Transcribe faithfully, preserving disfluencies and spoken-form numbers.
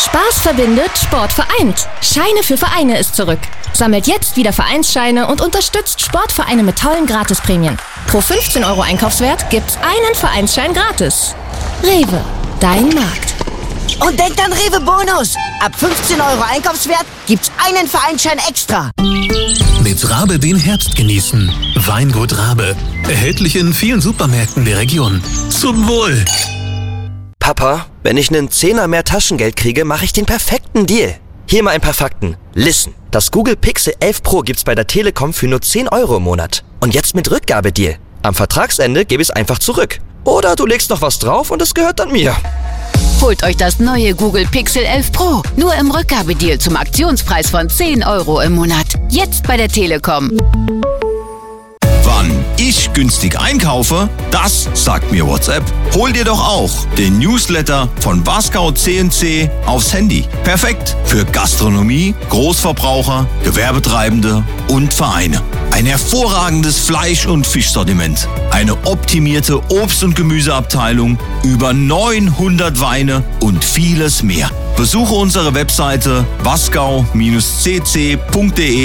Spaß verbindet, Sport vereint. Scheine für Vereine ist zurück. Sammelt jetzt wieder Vereinsscheine und unterstützt Sportvereine mit tollen Gratisprämien. Pro fünfzehn Euro Einkaufswert gibt's einen Vereinsschein gratis. Rewe, dein Markt. Und denkt an Rewe Bonus. Ab fünfzehn Euro Einkaufswert gibt's einen Vereinsschein extra. Mit Rabe den Herbst genießen. Weingut Rabe. Erhältlich in vielen Supermärkten der Region. Zum Wohl. Papa, wenn ich einen Zehner mehr Taschengeld kriege, mache ich den perfekten Deal. Hier mal ein paar Fakten. Listen, das Google Pixel elf Pro gibt's bei der Telekom für nur zehn Euro im Monat. Und jetzt mit Rückgabedeal. Am Vertragsende gebe ich es einfach zurück. Oder du legst noch was drauf und es gehört dann mir. Holt euch das neue Google Pixel elf Pro. Nur im Rückgabedeal zum Aktionspreis von zehn Euro im Monat. Jetzt bei der Telekom. Wann ich günstig einkaufe, das sagt mir WhatsApp. Hol dir doch auch den Newsletter von Wasgau C N C aufs Handy. Perfekt für Gastronomie, Großverbraucher, Gewerbetreibende und Vereine. Ein hervorragendes Fleisch- und Fischsortiment. Eine optimierte Obst- und Gemüseabteilung, über neunhundert Weine und vieles mehr. Besuche unsere Webseite wasgau Bindestrich c c punkt de